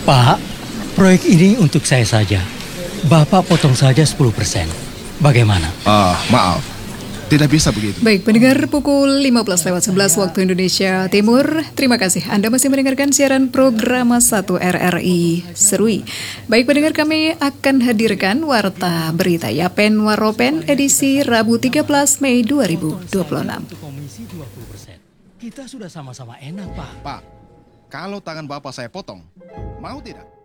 Pak, proyek ini untuk saya saja. Bapak potong saja 10%. Bagaimana? Maaf, tidak bisa begitu. Baik, pendengar pukul 15:11 waktu Indonesia Timur. Terima kasih Anda masih mendengarkan siaran program 1 RRI Serui. Baik pendengar, kami akan hadirkan Warta Berita Yapen Waropen edisi Rabu 13 Mei 2026. Komisi 20%. Kita sudah sama-sama enak, Pak. Pak, kalau tangan Bapak saya potong, mau tidak?